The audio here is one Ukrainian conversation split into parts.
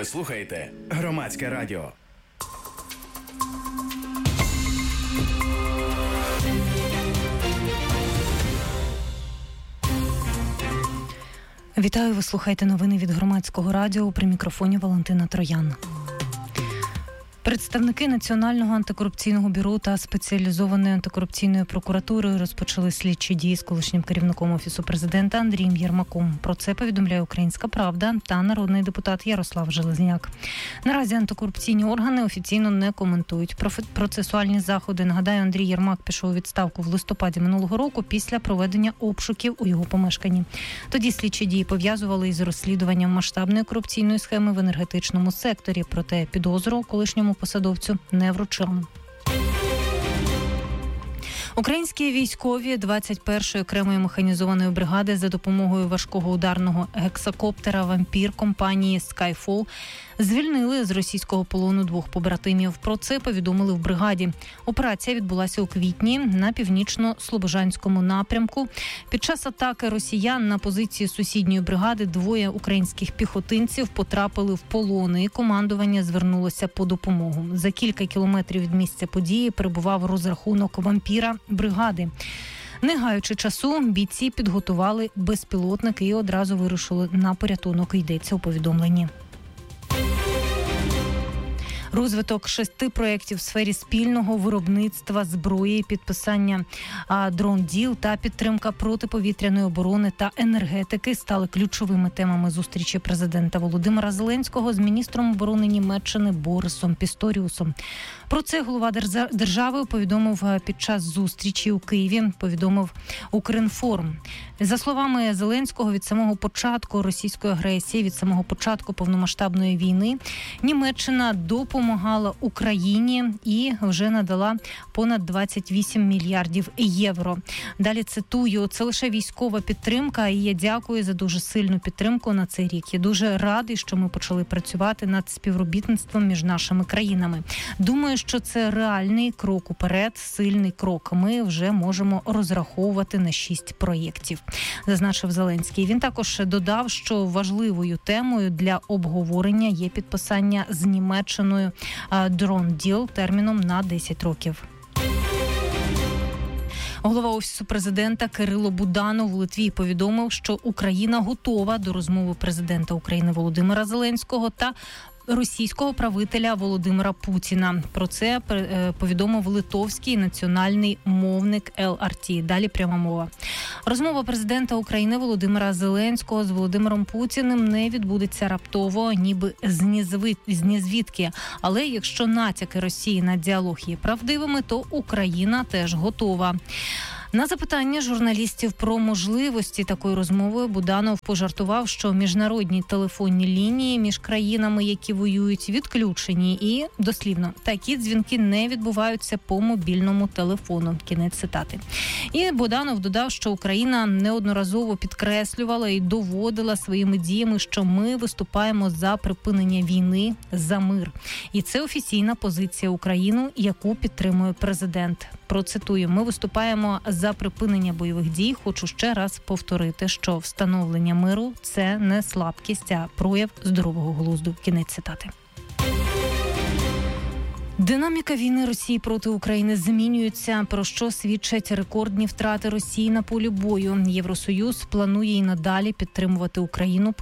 Ви слухаєте Громадське радіо. Вітаю, ви слухаєте новини від Громадського радіо. При мікрофоні Валентина Троян. Представники Національного антикорупційного бюро та спеціалізованої антикорупційної прокуратури розпочали слідчі дії з колишнім керівником Офісу президента Андрієм Єрмаком. Про це повідомляє «Українська правда» та народний депутат Ярослав Железняк. Наразі антикорупційні органи офіційно не коментують процесуальні заходи. Нагадаю, Андрій Єрмак пішов у відставку в листопаді минулого року після проведення обшуків у його помешканні. Тоді слідчі дії пов'язували із розслідуванням масштабної корупційної схеми в енергетичному секторі. Проте підозру колишньому посадовцю не вручили. Українські військові 21-ї окремої механізованої бригади за допомогою важкого ударного гексакоптера «Вампір» компанії Skyfall звільнили з російського полону 2 побратимів. Про це повідомили в бригаді. Операція відбулася у квітні на північно-слобожанському напрямку. Під час атаки росіян на позиції сусідньої бригади 2 українських піхотинців потрапили в полон, і командування звернулося по допомогу. За кілька кілометрів від місця події перебував розрахунок «Вампіра» бригади. Не гаючи часу, бійці підготували безпілотники і одразу вирушили на порятунок, йдеться у повідомленні. Розвиток 6 проєктів в сфері спільного виробництва зброї, підписання дрон-діл та підтримка протиповітряної оборони та енергетики стали ключовими темами зустрічі президента Володимира Зеленського з міністром оборони Німеччини Борисом Пісторіусом. Про це голова держави повідомив під час зустрічі у Києві, повідомив Укрінформ. За словами Зеленського, від самого початку російської агресії, від самого початку повномасштабної війни, Німеччина допомагала Україні і вже надала понад 28 мільярдів євро. Далі цитую: «Це лише військова підтримка, і я дякую за дуже сильну підтримку на цей рік. Я дуже радий, що ми почали працювати над співробітництвом між нашими країнами. Думаю, що це реальний крок уперед, сильний крок. Ми вже можемо розраховувати на 6 проєктів», зазначив Зеленський. Він також додав, що важливою темою для обговорення є підписання з Німеччиною дрон-діл терміном на 10 років. Голова Офісу президента Кирило Буданов в Литві повідомив, що Україна готова до розмови президента України Володимира Зеленського та російського правителя Володимира Путіна. Про це повідомив литовський національний мовник ЛРТ. Далі пряма мова. Розмова президента України Володимира Зеленського з Володимиром Путіним не відбудеться раптово, ніби з нізвідки. Але якщо натяки Росії на діалог є правдивими, то Україна теж готова. На запитання журналістів про можливості такої розмови Буданов пожартував, що міжнародні телефонні лінії між країнами, які воюють, відключені. І, дослівно, такі дзвінки не відбуваються по мобільному телефону. Кінець цитати. І Буданов додав, що Україна неодноразово підкреслювала і доводила своїми діями, що ми виступаємо за припинення війни, за мир. І це офіційна позиція України, яку підтримує президент. Процитую: «Ми виступаємо за припинення бойових дій. Хочу ще раз повторити, що встановлення миру – це не слабкість, а прояв здорового глузду». Кінець цитати. Динаміка війни Росії проти України змінюється, про що свідчать рекордні втрати Росії на полі бою. Євросоюз планує і надалі підтримувати Україну,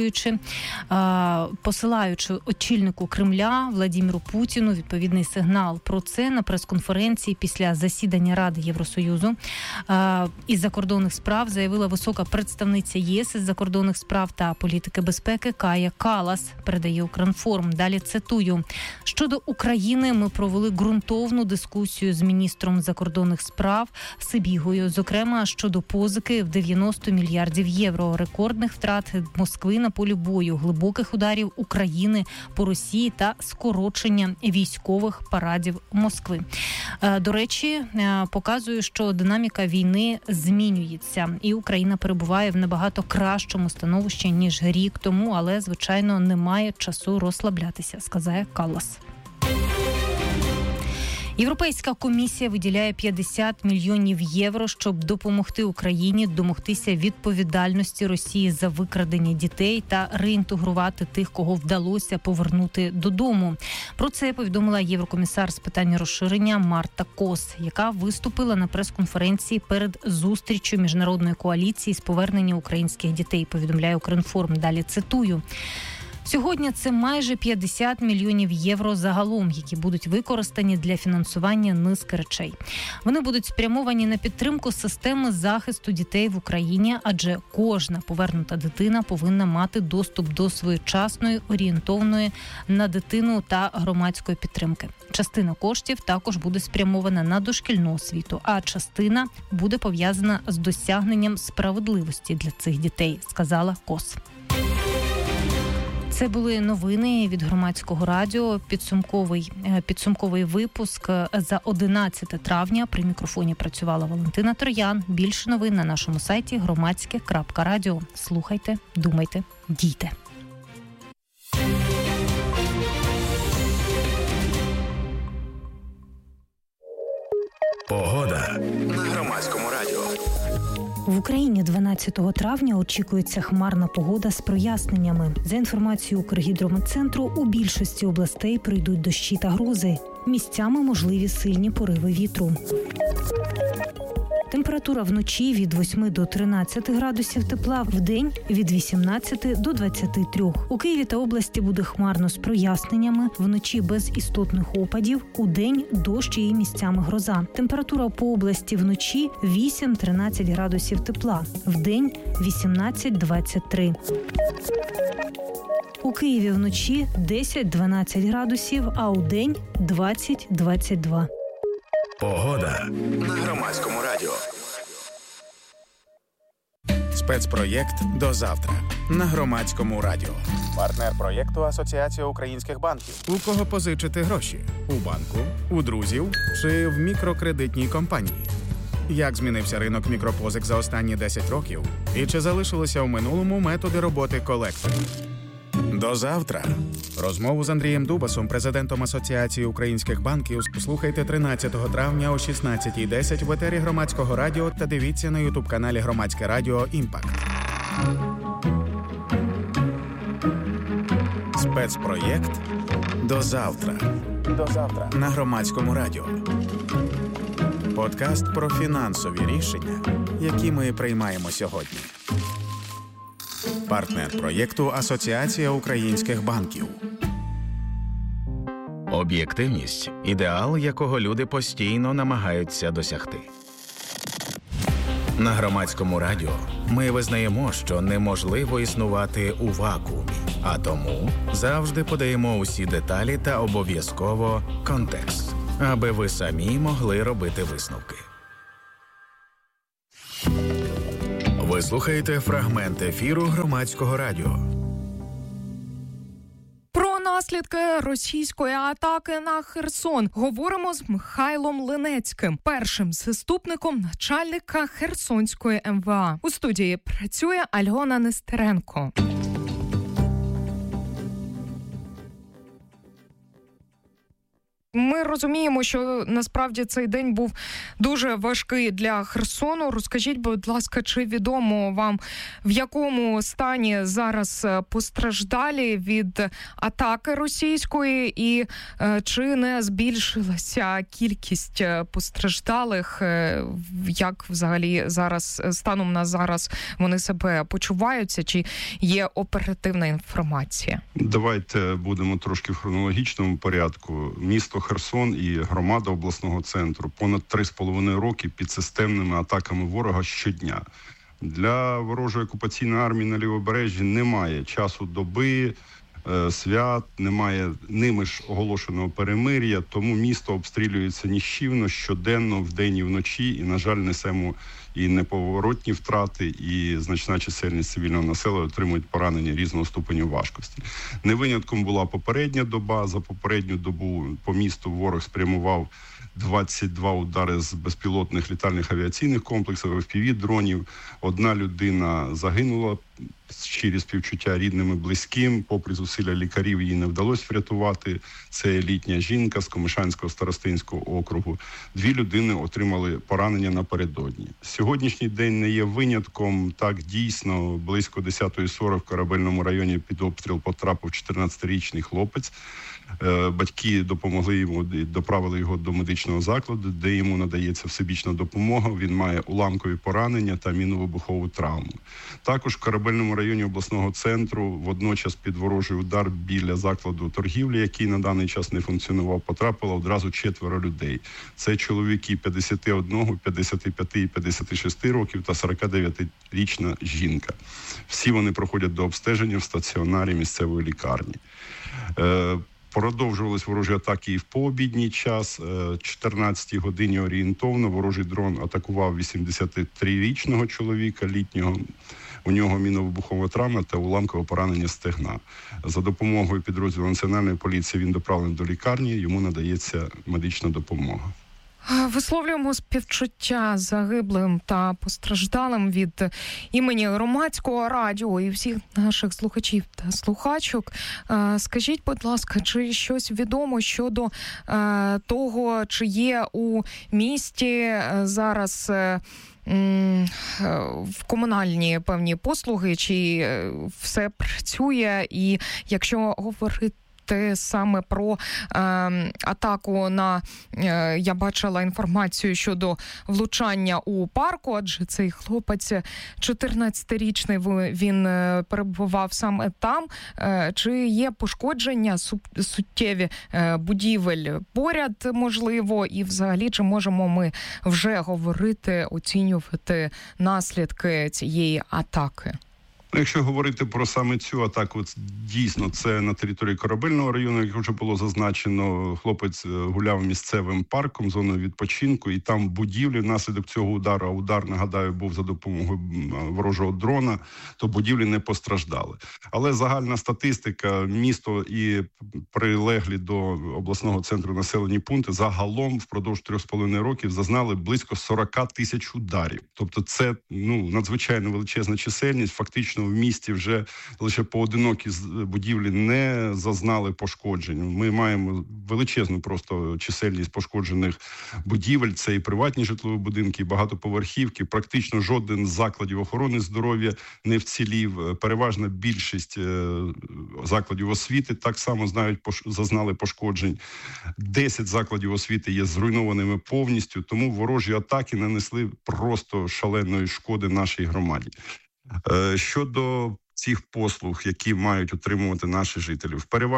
посилаючи очільнику Кремля Владимиру Путіну відповідний сигнал. Про це на прес-конференції після засідання Ради Євросоюзу із закордонних справ заявила висока представниця ЄС із закордонних справ та політики безпеки Кая Каллас, передає Укрінформ. Далі цитую: «Щодо України ми провели ґрунтовну дискусію з міністром закордонних справ Сибігою, зокрема щодо позики в 90 мільярдів євро, рекордних втрат Москви на полі бою, глибоких ударів України по Росії та скорочення військових парадів Москви». До речі, показує, що динаміка війни змінюється, і Україна перебуває в набагато кращому становищі, ніж рік тому, але, звичайно, немає часу розслаблятися, сказає Каллас. Європейська комісія виділяє 50 мільйонів євро, щоб допомогти Україні домогтися відповідальності Росії за викрадення дітей та реінтегрувати тих, кого вдалося повернути додому. Про це повідомила єврокомісар з питань розширення Марта Кос, яка виступила на прес-конференції перед зустрічю міжнародної коаліції з повернення українських дітей, повідомляє Укрінформ. Далі цитую. Сьогодні це майже 50 мільйонів євро загалом, які будуть використані для фінансування низки речей. Вони будуть спрямовані на підтримку системи захисту дітей в Україні, адже кожна повернута дитина повинна мати доступ до своєчасної, орієнтовної на дитину та громадської підтримки. Частина коштів також буде спрямована на дошкільну освіту, а частина буде пов'язана з досягненням справедливості для цих дітей, сказала Кос. Це були новини від Громадського радіо. Підсумковий випуск за 11 травня. При мікрофоні працювала Валентина Троян. Більше новин на нашому сайті громадське.радіо. Слухайте, думайте, дійте. Погода на Громадському радіо. В Україні 12 травня очікується хмарна погода з проясненнями. За інформацією Укргідрометцентру, у більшості областей пройдуть дощі та грози. Місцями можливі сильні пориви вітру. Температура вночі від 8 до 13 градусів тепла, вдень від 18 до 23. У Києві та області буде хмарно з проясненнями, вночі без істотних опадів, удень дощ і місцями гроза. Температура по області вночі 8-13 градусів тепла, вдень 18-23. У Києві вночі 10-12 градусів, а удень 20-22. Погода на Громадському радіо. Спецпроєкт «До завтра» на Громадському радіо. Партнер проєкту Асоціація українських банків. У кого позичити гроші? У банку, у друзів чи в мікрокредитній компанії? Як змінився ринок мікропозик за останні 10 років? І чи залишилися в минулому методи роботи колекторів? До завтра. Розмову з Андрієм Дубасом, президентом Асоціації українських банків, послухайте 13 травня о 16:10 в етері Громадського радіо та дивіться на ютуб-каналі Громадське радіо «Імпакт». Спецпроєкт «До завтра». До завтра на Громадському радіо. Подкаст про фінансові рішення, які ми приймаємо сьогодні. Партнер проєкту Асоціація українських банків. Об'єктивність – ідеал, якого люди постійно намагаються досягти. На Громадському радіо ми визнаємо, що неможливо існувати у вакуумі, а тому завжди подаємо усі деталі та обов'язково контекст, аби ви самі могли робити висновки. Ви слухаєте фрагмент ефіру Громадського радіо. Про наслідки російської атаки на Херсон говоримо з Михайлом Линецьким, першим заступником начальника Херсонської МВА. У студії працює Альона Нестеренко. Ми розуміємо, що насправді цей день був дуже важкий для Херсону. Розкажіть, будь ласка, чи відомо вам, в якому стані зараз постраждалі від атаки російської і чи не збільшилася кількість постраждалих? Як взагалі зараз, станом на зараз, вони себе почуваються? Чи є оперативна інформація? Давайте будемо трошки в хронологічному порядку. Місто Херсон і громада обласного центру понад 3,5 роки під системними атаками ворога щодня. Для ворожої окупаційної армії на Лівобережжі немає часу доби, свят, немає ними ж оголошеного перемир'я, тому місто обстрілюється нищівно щоденно, вдень і вночі, і, на жаль, несемо і неповоротні втрати, і значна чисельність цивільного населення отримують поранення різного ступеню важкості. Не винятком була попередня доба. За попередню добу по місту ворог спрямував 22 удари з безпілотних літальних авіаційних комплексів, FPV-дронів. Одна людина загинула. Щирі співчуття рідним і близьким. Попри зусилля лікарів, її не вдалося врятувати. Це літня жінка з Комишанського старостинського округу. 2 людини отримали поранення напередодні. Сьогоднішній день не є винятком. Так, дійсно, близько 10:40 в Корабельному районі під обстріл потрапив 14-річний хлопець. Батьки допомогли йому, доправили його до медичного закладу, де йому надається всебічна допомога. Він має уламкові поранення та мінно-вибухову травму. Також в Корабельному районі обласного центру водночас під ворожий удар біля закладу торгівлі, який на даний час не функціонував, потрапило одразу 4 людей. Це чоловіки 51, 55 і 56 років та 49-річна жінка. Всі вони проходять до обстеження в стаціонарі місцевої лікарні. Продовжувались ворожі атаки і в пообідній час. 14-й годині орієнтовно ворожий дрон атакував 83-річного чоловіка літнього. У нього мінно-вибухова травма та уламкове поранення стегна. За допомогою підрозділу Національної поліції він доправлений до лікарні, йому надається медична допомога. Висловлюємо співчуття загиблим та постраждалим від імені Громадського радіо і всіх наших слухачів та слухачок. Скажіть, будь ласка, чи щось відомо щодо того, чи є у місті зараз в комунальні певні послуги, чи все працює, і якщо говорити саме про атаку на, я бачила інформацію щодо влучання у парку, адже цей хлопець 14-річний, він перебував саме там. Чи є пошкодження суттєві будівель поряд, можливо, і взагалі, чи можемо ми вже говорити, оцінювати наслідки цієї атаки? Якщо говорити про саме цю атаку, дійсно, це на території Корабельного району, як вже було зазначено, хлопець гуляв місцевим парком, зоною відпочинку, і там будівлі внаслідок цього удару, а удар, нагадаю, був за допомогою ворожого дрона, то будівлі не постраждали. Але загальна статистика, місто і прилеглі до обласного центру населені пункти загалом впродовж 3,5 років зазнали близько 40 тисяч ударів. Тобто це надзвичайно величезна чисельність, фактично в місті вже лише поодинокі будівлі не зазнали пошкоджень. Ми маємо величезну просто чисельність пошкоджених будівель. Це і приватні житлові будинки, і багатоповерхівки. Практично жоден з закладів охорони здоров'я не вцілів. Переважна більшість закладів освіти так само зазнали пошкоджень. 10 закладів освіти є зруйнованими повністю, тому ворожі атаки нанесли просто шаленої шкоди нашій громаді. Щодо цих послуг, які мають отримувати наші жителі,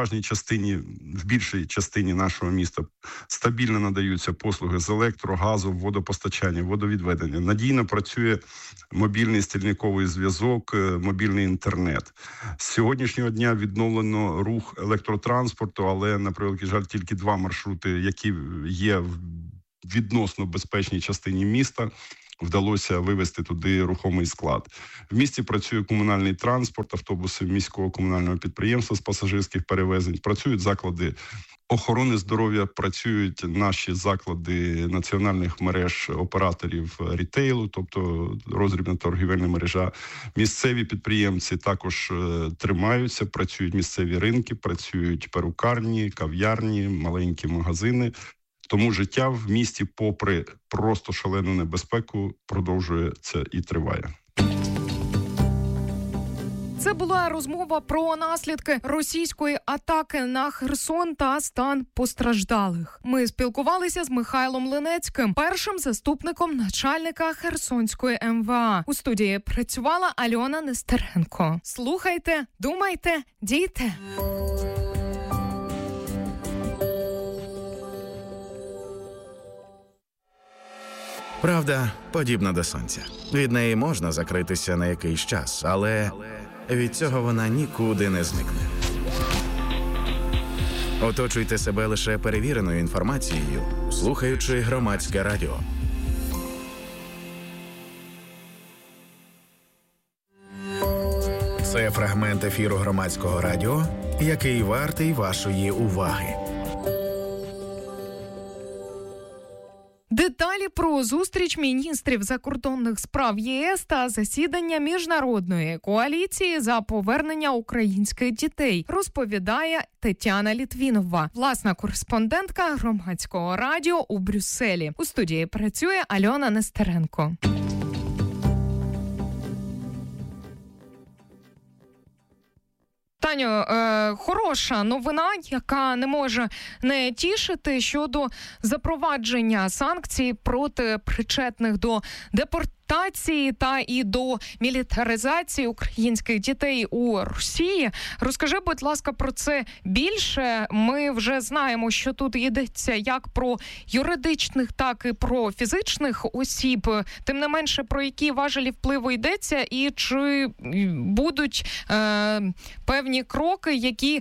в більшій частині нашого міста стабільно надаються послуги з електро, газу, водопостачання, водовідведення. Надійно працює мобільний стільниковий зв'язок, мобільний інтернет. З сьогоднішнього дня відновлено рух електротранспорту, але, на превеликий жаль, тільки 2 маршрути, які є в відносно безпечній частині міста, вдалося вивести туди рухомий склад. В місті працює комунальний транспорт, автобуси міського комунального підприємства з пасажирських перевезень, працюють заклади охорони здоров'я, працюють наші заклади національних мереж операторів рітейлу, тобто роздрібна торгівельна мережа. Місцеві підприємці також тримаються, працюють місцеві ринки, працюють перукарні, кав'ярні, маленькі магазини. Тому життя в місті, попри просто шалену небезпеку, продовжується і триває. Це була розмова про наслідки російської атаки на Херсон та стан постраждалих. Ми спілкувалися з Михайлом Линецьким, першим заступником начальника Херсонської МВА. У студії працювала Альона Нестеренко. Слухайте, думайте, дійте. Правда подібна до сонця. Від неї можна закритися на якийсь час, але від цього вона нікуди не зникне. Оточуйте себе лише перевіреною інформацією, слухаючи Громадське радіо. Це фрагмент ефіру Громадського радіо, який вартий вашої уваги. Деталі про зустріч міністрів закордонних справ ЄС та засідання міжнародної коаліції за повернення українських дітей розповідає Тетяна Літвінова, власна кореспондентка Громадського радіо у Брюсселі. У студії працює Альона Нестеренко. Таню, хороша новина, яка не може не тішити щодо запровадження санкцій проти причетних до депортації та і до мілітаризації українських дітей у Росії. Розкажи, будь ласка, про це більше. Ми вже знаємо, що тут йдеться як про юридичних, так і про фізичних осіб. Тим не менше, про які важелі впливу йдеться і чи будуть певні кроки,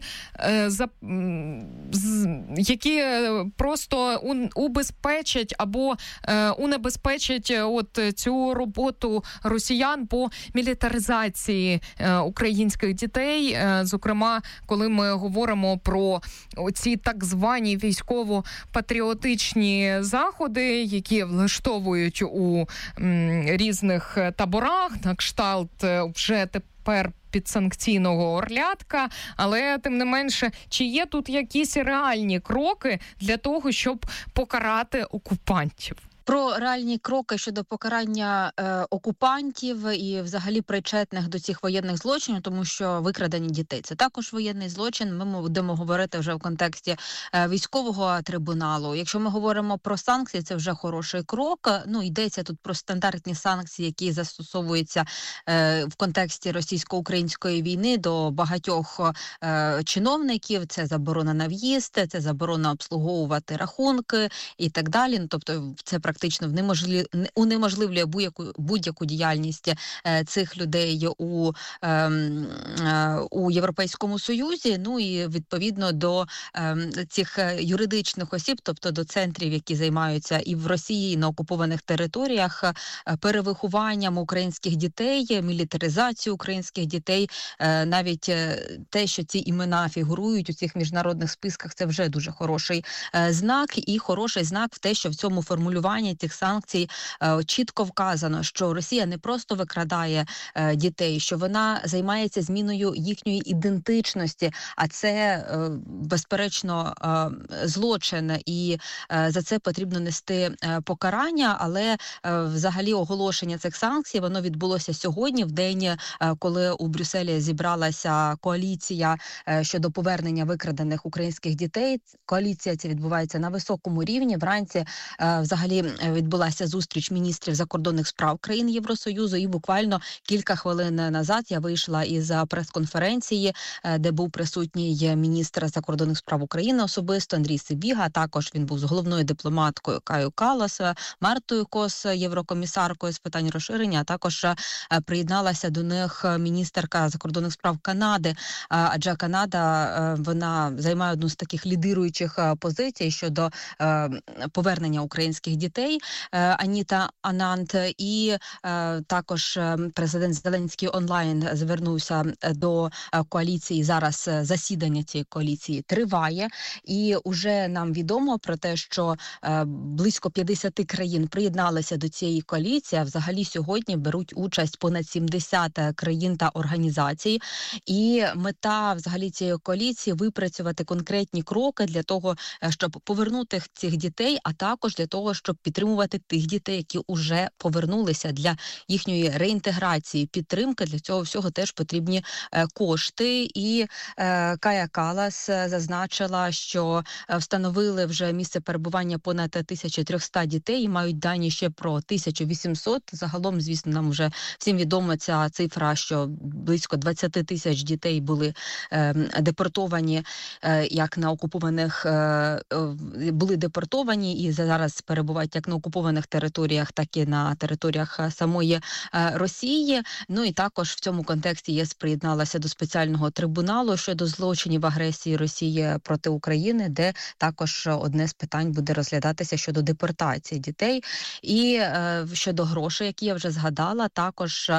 які просто убезпечать або унебезпечать цю роботу росіян по мілітаризації українських дітей. Зокрема, коли ми говоримо про ці так звані військово-патріотичні заходи, які влаштовують у різних таборах, на кшталт вже тепер підсанкційного Орлятка, але тим не менше, чи є тут якісь реальні кроки для того, щоб покарати окупантів? Про реальні кроки щодо покарання окупантів і взагалі причетних до цих воєнних злочинів, тому що викрадення дітей – це також воєнний злочин. Ми будемо говорити вже в контексті військового трибуналу. Якщо ми говоримо про санкції, це вже хороший крок. Йдеться тут про стандартні санкції, які застосовуються в контексті російсько-української війни до багатьох чиновників. Це заборона на в'їзд, це заборона обслуговувати рахунки і так далі. Тобто це практично унеможливлює будь-яку діяльність цих людей у Європейському Союзі, і відповідно до цих юридичних осіб, тобто до центрів, які займаються і в Росії, і на окупованих територіях перевихованням українських дітей, мілітаризацією українських дітей, навіть те, що ці імена фігурують у цих міжнародних списках, це вже дуже хороший знак, і хороший знак в те, що в цьому формулюванні цих санкцій чітко вказано, що Росія не просто викрадає дітей, що вона займається зміною їхньої ідентичності, а це, безперечно, злочин, і за це потрібно нести покарання, але взагалі оголошення цих санкцій, воно відбулося сьогодні, в день, коли у Брюсселі зібралася коаліція щодо повернення викрадених українських дітей. Коаліція ця відбувається на високому рівні. Вранці взагалі відбулася зустріч міністрів закордонних справ країн Євросоюзу, і буквально кілька хвилин назад я вийшла із прес-конференції, де був присутній міністр закордонних справ України особисто Андрій Сибіга, також він був з головною дипломаткою Каю Каллас, Мартою Кос, єврокомісаркою з питань розширення, а також приєдналася до них міністерка закордонних справ Канади, адже Канада, вона займає одну з таких лідируючих позицій щодо повернення українських дітей, Аніта Анант, і також президент Зеленський онлайн звернувся до коаліції. Зараз засідання цієї коаліції триває, і уже нам відомо про те, що близько 50 країн приєдналися до цієї коаліції, а взагалі сьогодні беруть участь понад 70 країн та організацій, і мета взагалі цієї коаліції випрацювати конкретні кроки для того, щоб повернути цих дітей, а також для того, щоб підтримувати тих дітей, які вже повернулися, для їхньої реінтеграції, підтримки. Для цього всього теж потрібні кошти. І Кая Каллас зазначила, що встановили вже місце перебування понад 1300 дітей і мають дані ще про 1800. Загалом, звісно, нам вже всім відома ця цифра, що близько 20 тисяч дітей були депортовані, як на окупованих, були депортовані і зараз перебувають як на окупованих територіях, так і на територіях самої Росії. Ну і також в цьому контексті ЄС приєдналася до спеціального трибуналу щодо злочинів агресії Росії проти України, де також одне з питань буде розглядатися щодо депортації дітей. І щодо грошей, які я вже згадала, також,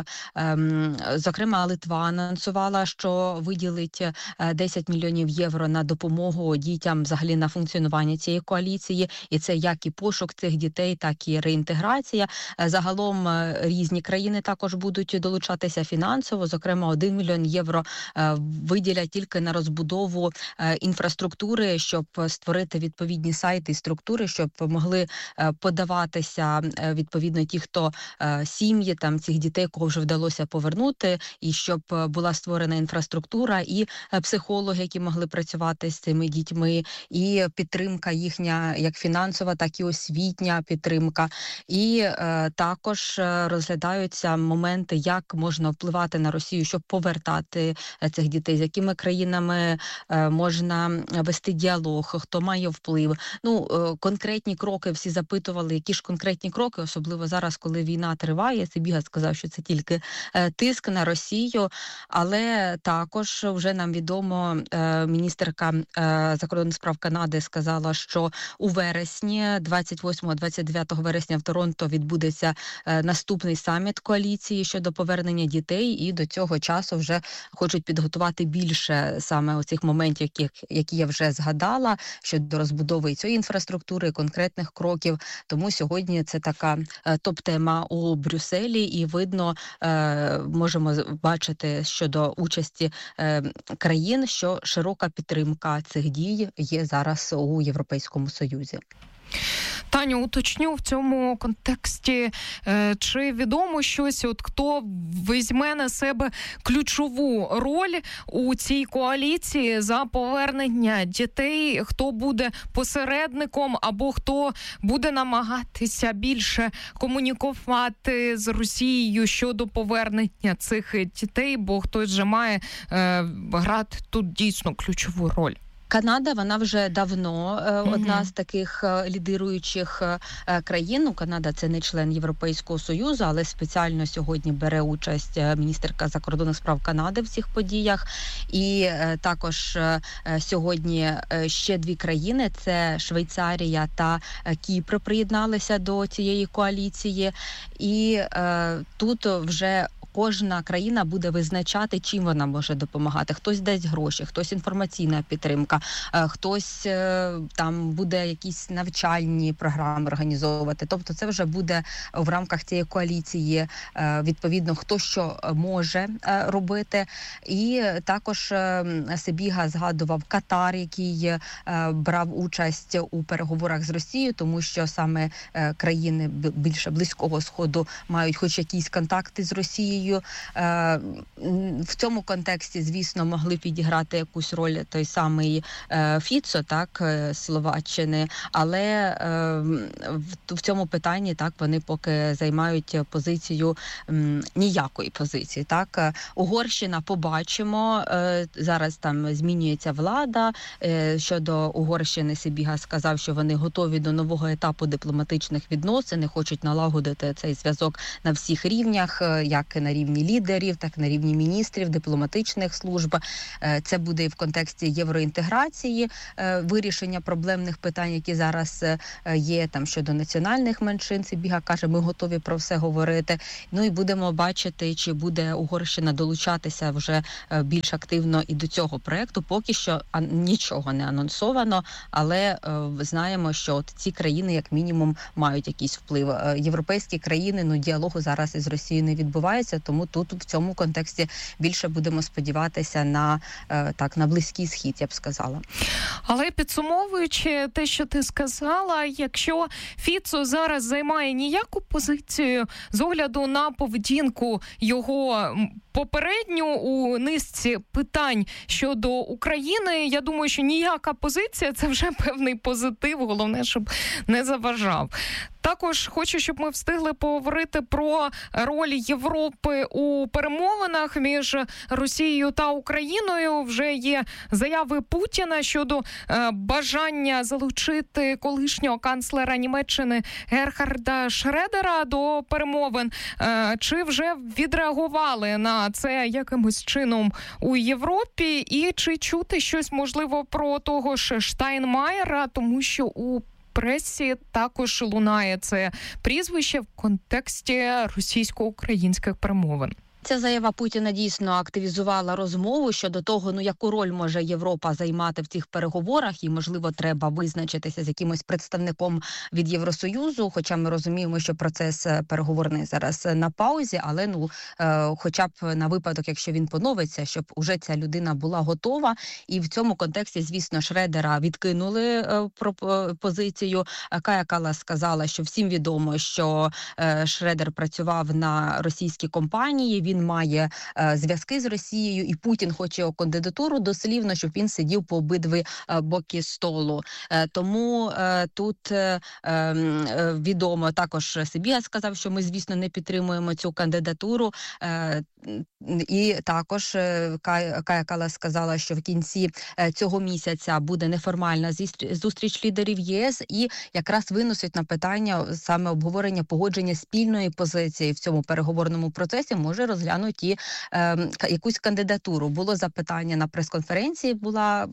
зокрема, Литва анонсувала, що виділить 10 мільйонів євро на допомогу дітям взагалі на функціонування цієї коаліції. І це як і пошук цих дітей, так і реінтеграція. Загалом різні країни також будуть долучатися фінансово. Зокрема, 1 мільйон євро виділять тільки на розбудову інфраструктури, щоб створити відповідні сайти і структури, щоб могли подаватися відповідно ті, хто сім'ї там цих дітей, кого вже вдалося повернути, і щоб була створена інфраструктура і психологи, які могли працювати з цими дітьми, і підтримка їхня, як фінансова, так і освітня підтримка. І також розглядаються моменти, як можна впливати на Росію, щоб повертати цих дітей, з якими країнами можна вести діалог, хто має вплив. Ну, конкретні кроки всі запитували, які ж конкретні кроки, особливо зараз, коли війна триває. Сибіга сказав, що це тільки тиск на Росію, але також вже нам відомо, міністерка закордонних справ Канади сказала, що у вересні, 28-29 вересня в Торонто відбудеться наступний саміт коаліції щодо повернення дітей, і до цього часу вже хочуть підготувати більше саме оцих моментів, які я вже згадала, щодо розбудови цієї інфраструктури, конкретних кроків. Тому сьогодні це така топ-тема у Брюсселі, і видно, можемо бачити щодо участі країн, що широка підтримка цих дій є зараз у Європейському Союзі. Таню, уточню в цьому контексті, чи відомо щось, от хто візьме на себе ключову роль у цій коаліції за повернення дітей, хто буде посередником або хто буде намагатися більше комунікувати з Росією щодо повернення цих дітей, бо хтось же має грати тут дійсно ключову роль. Канада, вона вже давно одна з таких лідируючих країн. Канада – це не член Європейського Союзу, але спеціально сьогодні бере участь міністерка закордонних справ Канади в цих подіях. І також сьогодні ще дві країни – це Швейцарія та Кіпр приєдналися до цієї коаліції. І тут вже кожна країна буде визначати, чим вона може допомагати. Хтось дасть гроші, хтось інформаційна підтримка, хтось там буде якісь навчальні програми організовувати. Тобто це вже буде в рамках цієї коаліції, відповідно, хто що може робити. І також Сибіга згадував Катар, який брав участь у переговорах з Росією, тому що саме країни більше Близького Сходу мають хоч якісь контакти з Росією. В цьому контексті, звісно, могли підіграти якусь роль той самий Фіцо, так, Словаччини, але в цьому питанні, так, вони поки займають позицію ніякої позиції, так. Угорщина, побачимо, зараз там змінюється влада. Щодо Угорщини Сибіга сказав, що вони готові до нового етапу дипломатичних відносин, хочуть налагодити цей зв'язок на всіх рівнях, як на рівні лідерів, так і на рівні міністрів, дипломатичних служб. Це буде і в контексті євроінтеграції, вирішення проблемних питань, які зараз є там щодо національних меншин. Сибіга каже, ми готові про все говорити. Ну і будемо бачити, чи буде Угорщина долучатися вже більш активно і до цього проєкту. Поки що нічого не анонсовано, але знаємо, що от ці країни, як мінімум, мають якийсь вплив. Європейські країни, діалогу зараз із Росією не відбувається, тому тут в цьому контексті більше будемо сподіватися на Близький Схід, я б сказала. Але підсумовуючи те, що ти сказала, якщо Фіцо зараз займає ніяку позицію з огляду на поведінку його попередню у низці питань щодо України, я думаю, що ніяка позиція – це вже певний позитив, головне, щоб не заважав. Також хочу, щоб ми встигли поговорити про роль Європи у перемовинах між Росією та Україною. Вже є заяви Путіна щодо бажання залучити колишнього канцлера Німеччини Герхарда Шредера до перемовин. Чи вже відреагували на це якимось чином у Європі? І чи чути щось, можливо, про того ж Штайнмаєра, тому що у пресі також лунає це прізвище в контексті російсько-українських перемовин? Ця заява Путіна дійсно активізувала розмову щодо того, яку роль може Європа займати в цих переговорах, і, можливо, треба визначитися з якимось представником від Євросоюзу, хоча ми розуміємо, що процес переговорний зараз на паузі, але, хоча б на випадок, якщо він поновиться, щоб уже ця людина була готова. І в цьому контексті, звісно, Шредера відкинули пропозицію. Кая Каллас сказала, що всім відомо, що Шредер працював на російській компанії, він має зв'язки з Росією, і Путін хоче його кандидатуру дослівно, щоб він сидів по обидві боки столу. Тому тут відомо, також Сибіга сказав, що ми, звісно, не підтримуємо цю кандидатуру. І також Кая Каллас сказала, що в кінці цього місяця буде неформальна зустріч лідерів ЄС, і якраз виносить на питання саме обговорення погодження спільної позиції в цьому переговорному процесі, може розглянути і якусь кандидатуру. Було запитання на прес-конференції, була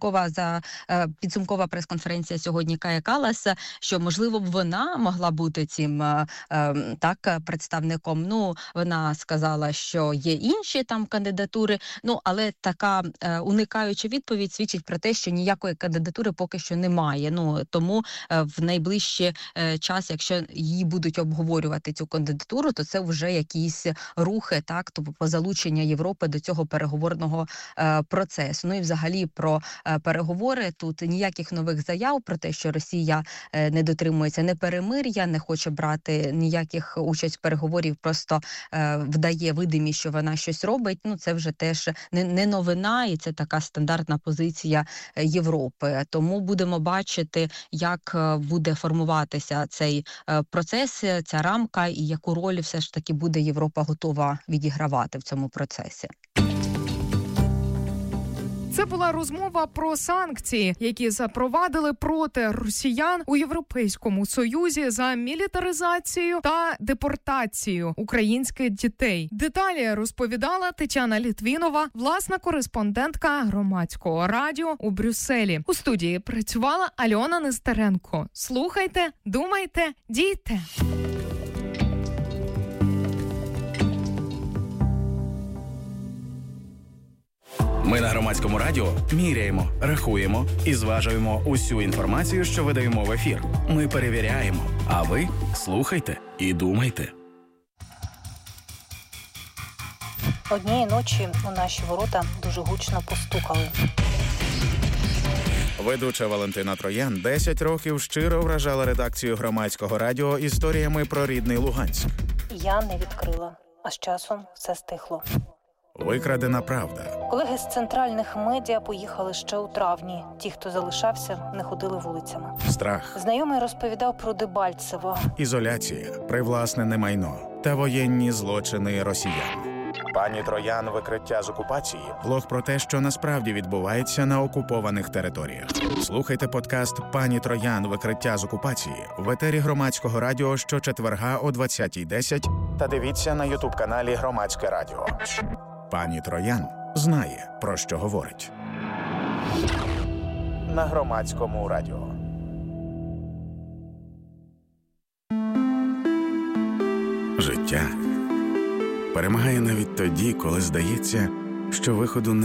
підсумкова прес-конференція сьогодні Кая Каллас, що, можливо, б вона могла бути цим представником. Вона сказала, що є інші там кандидатури, але така уникаюча відповідь свідчить про те, що ніякої кандидатури поки що немає. Тому в найближчий час, якщо її будуть обговорювати цю кандидатуру, то це вже якісь рухи, тобто по залучення Європи до цього переговорного процесу. І взагалі про переговори тут ніяких нових заяв про те, що Росія не дотримується не перемир'я, не хоче брати ніяких участь в переговорів, просто вдає видимість, що вона щось робить. Це вже теж не новина, і це така стандартна позиція Європи. Тому будемо бачити, як буде формуватися цей процес, ця рамка, і яку роль все ж таки буде Європа готова відігравати в цьому процесі. Це була розмова про санкції, які запровадили проти росіян у Європейському Союзі за мілітаризацію та депортацію українських дітей. Деталі розповідала Тетяна Літвінова, власна кореспондентка Громадського радіо у Брюсселі. У студії працювала Альона Нестеренко. Слухайте, думайте, дійте. Ми на Громадському радіо міряємо, рахуємо і зважуємо усю інформацію, що видаємо в ефір. Ми перевіряємо, а ви слухайте і думайте. Однієї ночі у наші ворота дуже гучно постукали. Ведуча Валентина Троян 10 років щиро вражала редакцію Громадського радіо історіями про рідний Луганськ. Я не відкрила, а з часом все стихло. Викрадена правда. Колеги з центральних медіа поїхали ще у травні. Ті, хто залишався, не ходили вулицями. Страх. Знайомий розповідав про Дебальцево. Ізоляція, привласнене майно та воєнні злочини росіян. Пані Троян. Викриття з окупації. Блог про те, що насправді відбувається на окупованих територіях. Слухайте подкаст «Пані Троян. Викриття з окупації» в етері Громадського радіо щочетверга о 20:10 та дивіться на ютуб-каналі Громадське радіо. Пані Троян знає, про що говорить. На Громадському радіо. Життя перемагає навіть тоді, коли здається, що виходу не